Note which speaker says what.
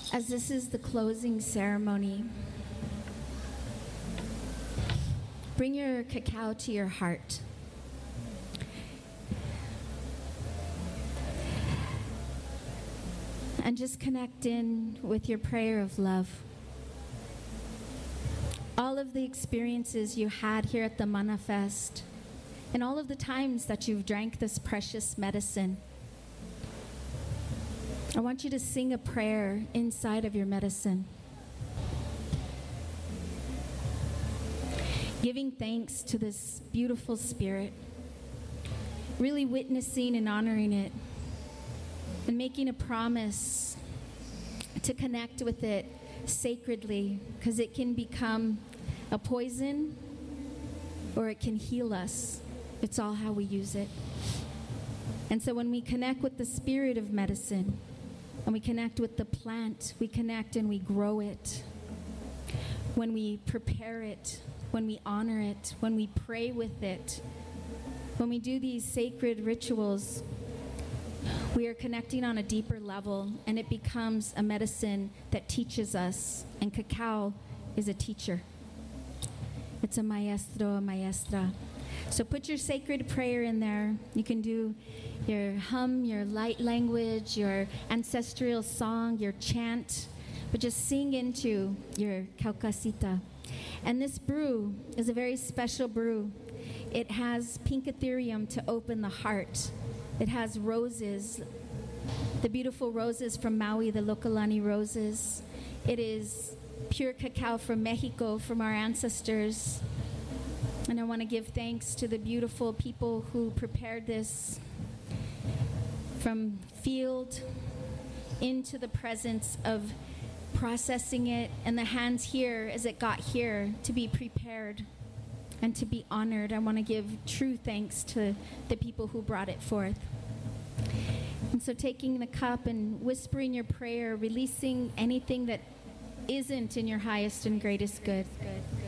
Speaker 1: As this is the closing ceremony, bring your cacao to your heart. And just connect in with your prayer of love. All of the experiences you had here at the Manifest, and all of the times that you've drank this precious medicine, I want you to sing a prayer inside of your medicine, giving thanks to this beautiful spirit, really witnessing and honoring it, and making a promise to connect with it sacredly, because it can become a poison or it can heal us. It's all how we use it. And so when we connect with the spirit of medicine, and we connect with the plant, we connect and we grow it. When we prepare it, when we honor it, when we pray with it, when we do these sacred rituals, we are connecting on a deeper level, and it becomes a medicine that teaches us. And cacao is a teacher. It's a maestro, a maestra. So put your sacred prayer in there. You can do your hum, your light language, your ancestral song, your chant, but just sing into your caucasita. And this brew is a very special brew. It has pink ethereum to open the heart. It has roses, the beautiful roses from Maui, the Lokalani roses. It is pure cacao from Mexico, from our ancestors. And I want to give thanks to the beautiful people who prepared this from field into the presence of processing it, and the hands here as it got here to be prepared and to be honored. I want to give true thanks to the people who brought it forth. And so taking the cup and whispering your prayer, releasing anything that isn't in your highest and greatest good.